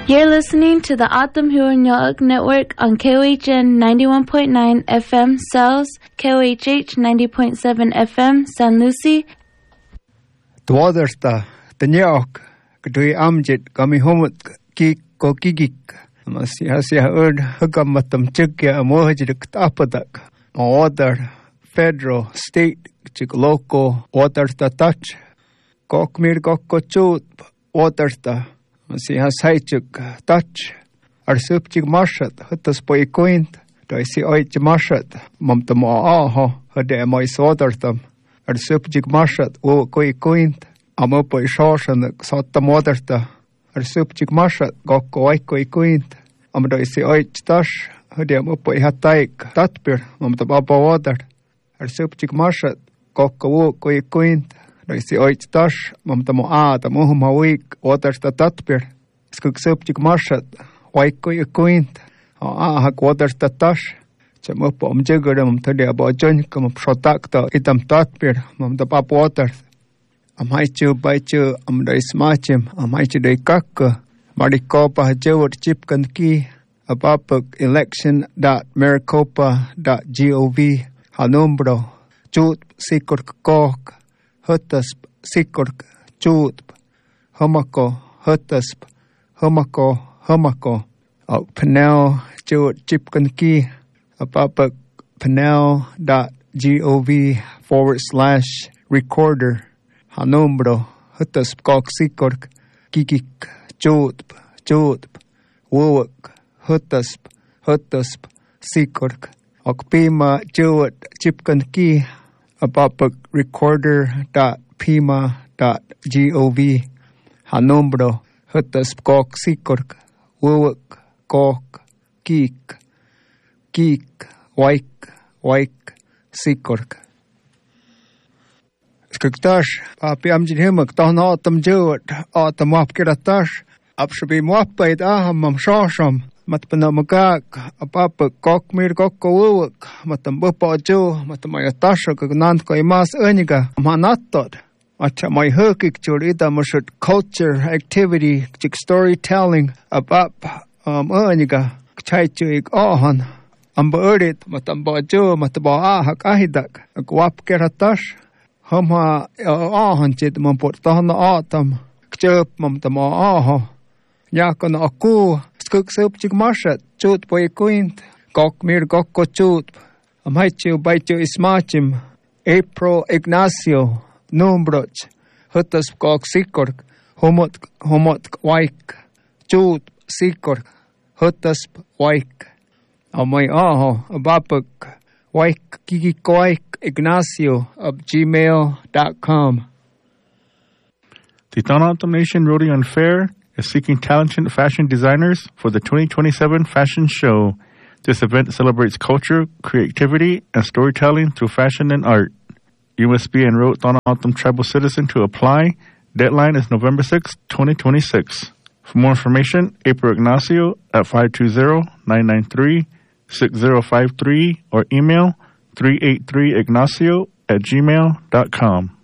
You're listening to the Atam Huanyoag Network on KOHN 91.9 FM Cells, KOHH 90.7 FM San Lucie. Dwadersta, Tanyok, Gdui Amjit, Gami Homut, Kik, Kokigik, Masiasia Erd, Hugamatam Chikya, Mohajik Tapadak, Order, Federal, State, Chik Local, Watersta Touch, Kokmir Kokochut, Watersta. Si has haichuk touch ar subchig marshat hutas poi coint do si oich marshat mamtam aha hade moi sodartam ar subchig marshat o koi coint amo poi shoshan satta modarta ar subchig marshat gokko oi koi coint am do si oich tash hade amo poi hataik tatpir mamtam abawadar ar subchig marshat gokko o koi coint Raisi oich tash, mamtamo tamo humawik, watersta tatpir. Skuk subjik marshat, waiko ikuint, hak watersta tash. Chamupo jigger, tadi abo jonkam shotakta, itam tatpir, mamtapap water. Amaichu baichu, daismachim, amaichu de kakka, marikopa jewot chipkan ki, abapuk election.maricopa.gov, hanumbro, chut sikur kok. Hutasp, Sikurk, Chutp, Humako, Hutasp, Humako, Panel, Chut, Chipkanki, Apapak, panel.gov/recorder, Hanumbro, Hutasp, Kok, Sikurk, Kikik, Chutp, Wuwak, Hutasp, Sikurk, Okpima, Chut, Chipkanki, Apapak recorder.pima.gov Hanumbro Hutas Kok Sikurk Wuwak Kok Kik Waik Sikurk Skuktash Papi Amjin Himak Tahna Autumn Jewet Autumn Wapkiratash Upshabi Mwapait Aham Shasham Matpanamagak, Apapak, Kokmir, Kokowuk, Matambupa Joe, Matamayatash, Nanko Imas Erniga, Manatot, Machamai Hukik, Jurida Mushut culture, activity, storytelling, Abap, Erniga, Chaichuik Ohan, Amburit, Matamba Joe, Mataba Hakahidak, Guap Keratash, Homa Ohan Chit Mamportana Autumn, Kjup Mamtama Aho, Yakon Aku. Skuk subjik marshat, chut poi kuint, kokmir gokko chut, amaichu baichu ismachim, April Ignacio, Numbroch, hutas kok sikork, homot waik, chut sikork, hutas waik, amai aho, abapuk, waik kikikoik Ignacio of gmail.com. The Thanatom Nation Rodeo and Fair is seeking talented fashion designers for the 2027 fashion show. This event celebrates culture, creativity, and storytelling through fashion and art. You must be enrolled Thanatom tribal citizen to apply. Deadline is November 6, 2026. For more information, April Ignacio at 520-993-6053 or email 383ignacio@gmail.com.